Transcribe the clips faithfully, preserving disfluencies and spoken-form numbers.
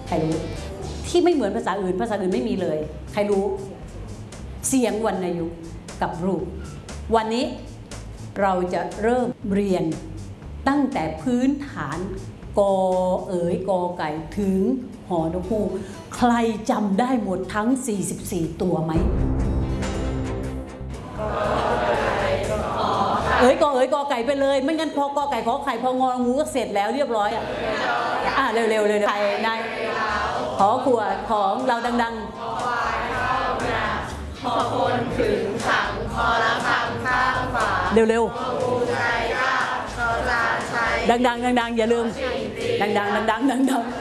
ใครรู้ที่ไม่เหมือนภาษาอื่นภาษาอื่นไม่มีเลยใครรู้เสียงวรรณยุกต์กับรูปวันนี้เราจะเริ่มเรียนตั้งแต่พื้นฐานกอเอ๋ยกอไก่ถึงหอนกฮูกใครจำได้หมดทั้งสี่สิบสี่ตัวไหมเอ๋ยกอเอ๋ยกอไก่ไปเลยไม่งั้นพอกอไก่ขอไข่พององูก็เสร็จแล้วเรียบร้อยอ่ะอ่ะเร็วๆเลยไข่ในขอขวดของเราดังๆพอคนถึงขังคอละครังข้างฝาเร็วๆดังๆดังๆอย่าลืมดังๆดังๆดัง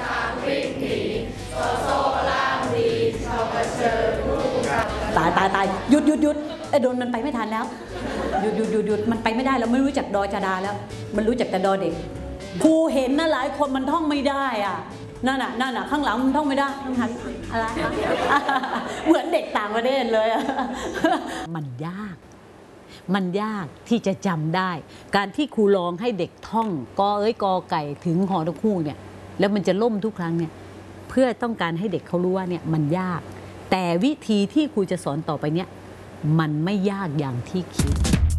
ๆตายตายตายหยุดหยุดหยุดไอ้โดนมันไปไม่ทันแล้วหยุดหยุดหยุดหยุดมันไปไม่ได้เราไม่รู้จักดอจดาแล้วมันรู้จักแต่ดอเด็กครูเห็นนะหลายคนมันท่องไม่ได้อ่ะนั่นน่ะนั่นน่ะข้างหลังมันท่องไม่ได้ต้องหันอะไรเหมือนเด็กต่างประเทศเลยมันยากมันยากที่จะจำได้การที่ครูลองให้เด็กท่องกอเอ้ยกอไก่ถึงหอนกฮูกเนี่ยแล้วมันจะล่มทุกครั้งเนี่ยเพื่อต้องการให้เด็กเขารู้ว่าเนี่ยมันยากแต่วิธีที่ครูจะสอนต่อไปเนี่ยมันไม่ยากอย่างที่คิด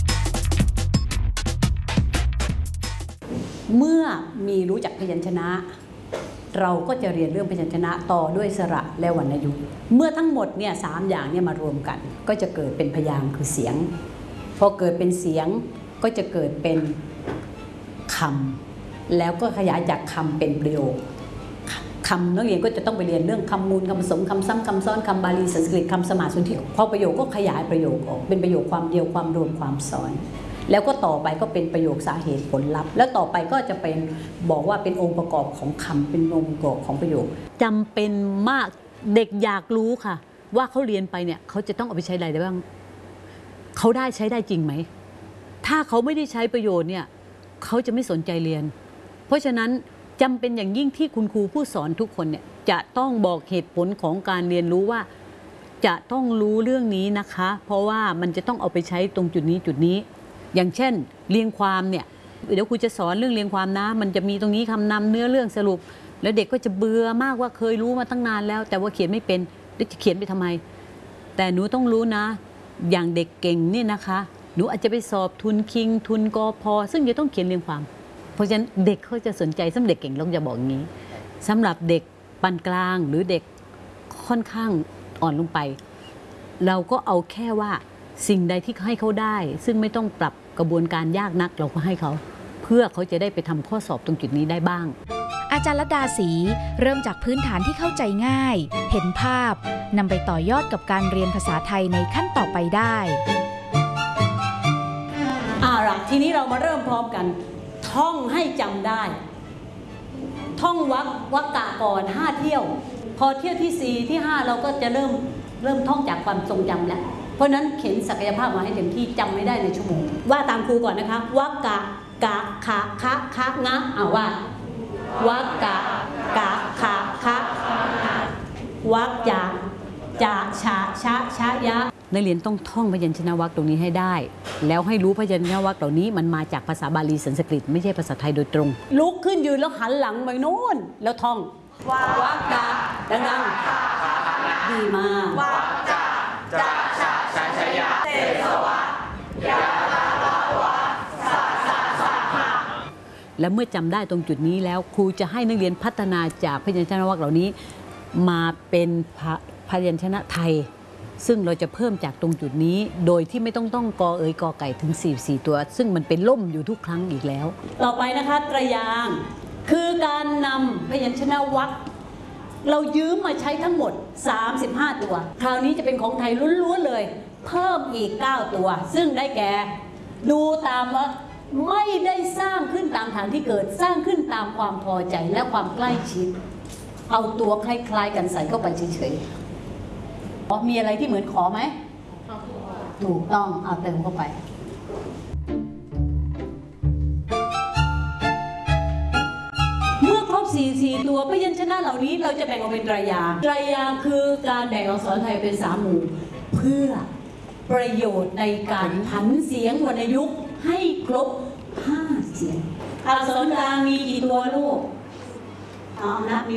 เมื่อมีรู้จักพยัญชนะเราก็จะเรียนเรื่องพยัญชนะต่อด้วยสระและวรรณยุกต์เมื่อทั้งหมดเนี่ยสามอย่างเนี่ยมารวมกันก็จะเกิดเป็นพยางค์คือเสียงพอเกิดเป็นเสียงก็จะเกิดเป็นคำแล้วก็ขยายจากคำเป็นประโยคคำนักเรียนก็จะต้องไปเรียนเรื่องคำมูลคำผสมคำซ้ำคำซ้อนคำบาลีสันสกฤตคำสมาสนธิพอประโยคก็ขยายประโยคออกเป็นประโยคความเดียวความรวมความซ้อนแล้วก็ต่อไปก็เป็นประโยคสาเหตุผลลัพธ์แล้วต่อไปก็จะเป็นบอกว่าเป็นองค์ประกอบของคำเป็นองค์ประกอบของประโยคจำเป็นมากเด็กอยากรู้ค่ะว่าเขาเรียนไปเนี่ยเขาจะต้องเอาไปใช้อะไรได้บ้างเขาได้ใช้ได้จริงไหมถ้าเขาไม่ได้ใช้ประโยชน์เนี่ยเขาจะไม่สนใจเรียนเพราะฉะนั้นจำเป็นอย่างยิ่งที่คุณครูผู้สอนทุกคนเนี่ยจะต้องบอกเหตุผลของการเรียนรู้ว่าจะต้องรู้เรื่องนี้นะคะเพราะว่ามันจะต้องเอาไปใช้ตรงจุดนี้จุดนี้อย่างเช่นเรียงความเนี่ยเดี๋ยวครูจะสอนเรื่องเรียงความนะมันจะมีตรงนี้คำนำเนื้อเรื่องสรุปแล้วเด็กก็จะเบื่อมากว่าเคยรู้มาตั้งนานแล้วแต่ว่าเขียนไม่เป็นจะเขียนไปทำไมแต่หนูต้องรู้นะอย่างเด็กเก่งนี่นะคะหนูอาจจะไปสอบทุนคิงทุนกพซึ่งจะต้องเขียนเรียงความเพราะฉะนั้นเด็กเขาจะสนใจสำหรับเด็กเก่งเราจะบอกอย่างนี้สำหรับเด็กปานกลางหรือเด็กค่อนข้างอ่อนลงไปเราก็เอาแค่ว่าสิ่งใดที่ให้เขาได้ซึ่งไม่ต้องปรับกระบวนการยากนักเราก็ให้เขาเพื่อเขาจะได้ไปทำข้อสอบตรงจุดนี้ได้บ้างอาจารย์รัตดาศรีเริ่มจากพื้นฐานที่เข้าใจง่ายเห็นภาพนำไปต่อยอดกับการเรียนภาษาไทยในขั้นต่อไปได้อ่าล่ะทีนี้เรามาเริ่มพร้อมกันท่องให้จำได้ท่องวรรควรรคกะก่อนห้าเที่ยวพอเที่ยวที่สี่ที่ห้าเราก็จะเริ่มเริ่มท่องจากความทรงจำแล้วเพราะนั้นเข็นศักยภาพมาให้เต็มที่จำไม่ได้ในชั่วโมงว่าตามครูก่อนนะคะวรรคกะกะคะคะคะงะเอาว่าวรรคกะกะคะคะวรรคจะจะชะชะชะยะนักเรียนต้องท่องพยัญชนะวรรคตรงนี้ให้ได้แล้วให้รู้พยัญชนะวรรคเหล่านี้มันมาจากภาษาบาลีสันสกฤตไม่ใช่ภาษาไทยโดยตรงลุกขึ้นยืนแล้วหันหลังไปโน่นแล้วท่องวรรคกะดังๆดีมากวรรคจะจะชะชะชะยะเตสวะยะละละวะสะสะสะหะและเมื่อจำได้ตรงจุดนี้แล้วครูจะให้นักเรียนพัฒนาจากพยัญชนะวรรคเหล่านี้มาเป็นพยัญชนะไทยซึ่งเราจะเพิ่มจากตรงจุดนี้โดยที่ไม่ต้องต้องกอเอ๋ยกอไก่ถึงสี่สิบสี่ตัวซึ่งมันเป็นล่มอยู่ทุกครั้งอีกแล้วต่อไปนะคะตรยางค์คือการนำพยัญชนะวรรคเรายืมมาใช้ทั้งหมดสามสิบห้าตัวคราวนี้จะเป็นของไทยล้วนๆเลยเพิ่มอีกเก้าตัวซึ่งได้แก่ดูตามว่าไม่ได้สร้างขึ้นตามฐานที่เกิดสร้างขึ้นตามความพอใจและความใกล้ชิดเอาตัวคล้ายๆกันใส่เข้าไปเฉยๆมีอะไรที่เหมือนขอไหมถูกต้องเอาเติมเข้าไปเมื่อครบสี่สิบสี่ตัวพยัญชนะเหล่านี้เราจะแบ่งออกเป็นไตรยางค์ไตรยางค์คือการแบ่งอักษรไทยเป็นสามหมู่เพื่อประโยชน์ในการผันเสียงวรรณยุกต์ให้ครบห้าเสียงอักษรกลางมีกี่ตัวลูกเอานับ